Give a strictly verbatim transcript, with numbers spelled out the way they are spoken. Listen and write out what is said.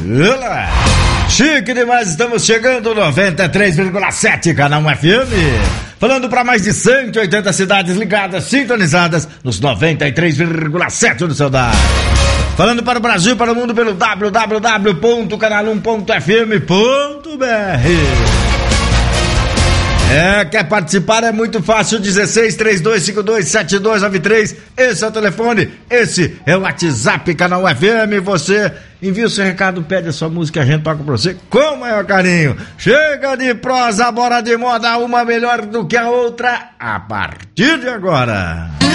Olá. Chique demais, estamos chegando, noventa e três vírgula sete, Canal F M. Falando para mais de cento e oitenta cidades ligadas, sintonizadas nos noventa e três vírgula sete do seu dar. Falando para o Brasil, para o mundo pelo w w w ponto canal um ponto f m ponto b r. É, quer participar? É muito fácil, dezesseis, trinta e dois, cinquenta e dois, setenta e dois noventa e três, esse é o telefone, esse é o WhatsApp Canal F M, você envia o seu recado, pede a sua música, a gente toca pra você com o maior carinho. Chega de prosa, bora de moda, uma melhor do que a outra, a partir de agora.